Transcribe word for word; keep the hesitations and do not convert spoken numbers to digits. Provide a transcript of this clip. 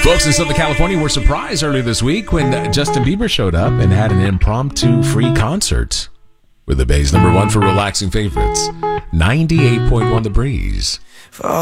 Folks in Southern California were surprised earlier this week when Justin Bieber showed up and had an impromptu free concert with the Bay's number one for relaxing favorites, ninety-eight point one The Breeze. For all